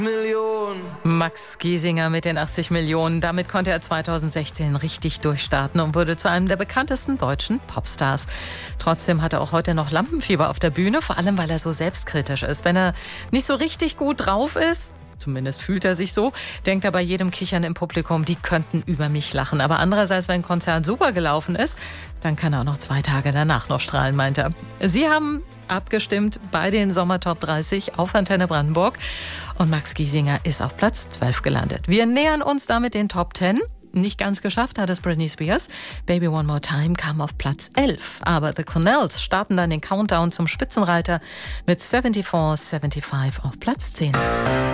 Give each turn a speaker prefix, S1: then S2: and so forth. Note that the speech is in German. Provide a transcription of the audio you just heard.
S1: Max Giesinger mit den 80 Millionen. Damit konnte er 2016 richtig durchstarten und wurde zu einem der bekanntesten deutschen Popstars. Trotzdem hat er auch heute noch Lampenfieber auf der Bühne, vor allem weil er so selbstkritisch ist. Wenn er nicht so richtig gut drauf ist, zumindest fühlt er sich so, denkt er bei jedem Kichern im Publikum, die könnten über mich lachen. Aber andererseits, wenn ein Konzert super gelaufen ist, dann kann er auch noch 2 Tage danach noch strahlen, meint er. Sie haben abgestimmt bei den Sommertop 30 auf Antenne Brandenburg und Max Giesinger ist auf Platz 12 gelandet. Wir nähern uns damit den Top 10. Nicht ganz geschafft hat es Britney Spears. Baby One More Time kam auf Platz 11. Aber The Cornells starten dann den Countdown zum Spitzenreiter mit 74, 75 auf Platz 10.